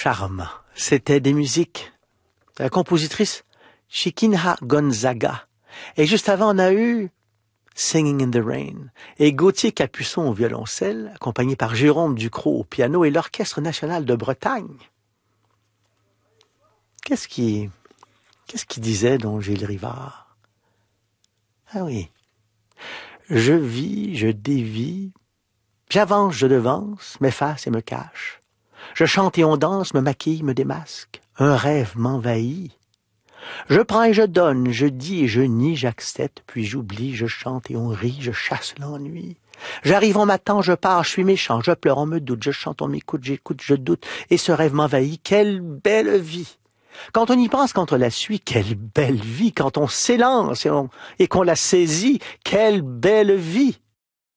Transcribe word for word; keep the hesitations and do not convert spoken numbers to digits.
charme. C'était des musiques de la compositrice Chiquinha Gonzaga. Et juste avant, on a eu Singing in the Rain. Et Gauthier Capuçon au violoncelle, accompagné par Jérôme Ducrot au piano et l'Orchestre national de Bretagne. Qu'est-ce qui, qu'est-ce qui disait donc Gilles Rivard? Ah oui. Je vis, je dévie, j'avance, je devance, m'efface et me cache. Je chante et on danse, me maquille, me démasque. Un rêve m'envahit. Je prends et je donne, je dis et je nie, j'accepte, puis j'oublie, je chante et on rit, je chasse l'ennui. J'arrive, on m'attend, je pars, je suis méchant, je pleure, on me doute, je chante, on m'écoute, j'écoute, je doute, et ce rêve m'envahit. Quelle belle vie! Quand on y pense, quand on la suit, quelle belle vie! Quand on s'élance et, on, et qu'on la saisit, quelle belle vie!